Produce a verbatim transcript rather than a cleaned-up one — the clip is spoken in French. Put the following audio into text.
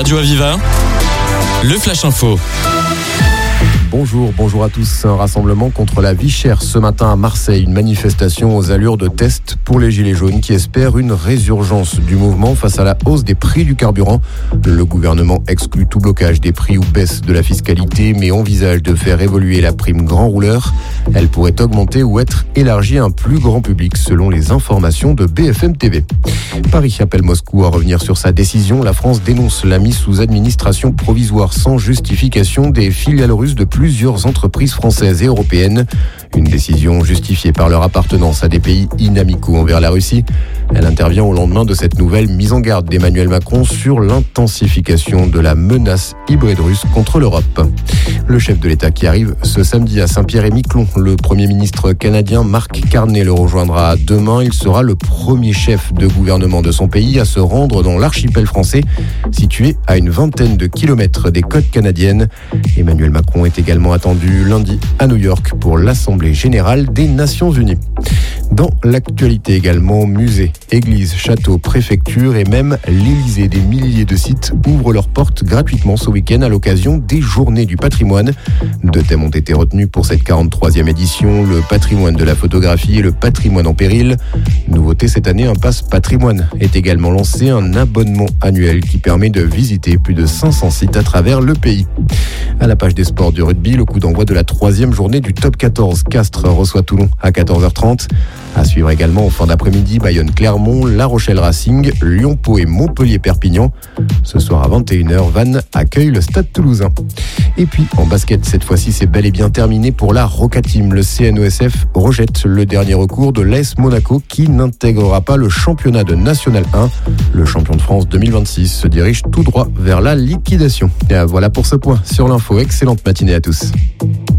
Radio Aviva, le Flash Info. Bonjour, bonjour à tous. Un rassemblement contre la vie chère ce matin à Marseille. Une manifestation aux allures de test pour les Gilets jaunes qui espèrent une résurgence du mouvement face à la hausse des prix du carburant. Le gouvernement exclut tout blocage des prix ou baisse de la fiscalité, mais envisage de faire évoluer la prime grand rouleur. Elle pourrait augmenter ou être élargie à un plus grand public selon les informations de B F M T V. Paris appelle Moscou à revenir sur sa décision. La France dénonce la mise sous administration provisoire sans justification des filiales russes de plusieurs entreprises françaises et européennes. Une décision justifiée par leur appartenance à des pays inamicaux envers la Russie. Elle intervient au lendemain de cette nouvelle mise en garde d'Emmanuel Macron sur l'intensification de la menace hybride russe contre l'Europe. Le chef de l'État qui arrive ce samedi à Saint-Pierre-et-Miquelon. Le Premier ministre canadien Mark Carney le rejoindra demain. Il sera le premier chef de gouvernement de son pays à se rendre dans l'archipel français, situé à une vingtaine de kilomètres des côtes canadiennes. Emmanuel Macron est également attendu lundi à New York pour l'Assemblée générale des Nations Unies. Dans l'actualité également, musées, églises, châteaux, préfectures et même l'Élysée. Des milliers de sites ouvrent leurs portes gratuitement ce week-end à l'occasion des Journées du patrimoine. Deux thèmes ont été retenus pour cette quarante-troisième édition, le patrimoine de la photographie et le patrimoine en péril. Nouveauté cette année, un pass patrimoine est également lancé, un abonnement annuel qui permet de visiter plus de cinq cents sites à travers le pays. À la page des sports du rugby, le coup d'envoi de la troisième journée du top quatorze. Castres reçoit Toulon à quatorze heures trente. À suivre également en fin d'après-midi, Bayonne-Clermont, La Rochelle-Racing, Lyon-Pau et Montpellier-Perpignan. Ce soir à vingt et une heures, Vannes accueille le Stade Toulousain. Et puis en basket, cette fois-ci, c'est bel et bien terminé pour la Roca Team. Le C N E S F rejette le dernier recours de l'A S Monaco qui n'intégrera pas le championnat de National un. Le champion de France deux mille vingt-six se dirige tout droit vers la liquidation. Et voilà pour ce point sur l'info. Excellente matinée à tous.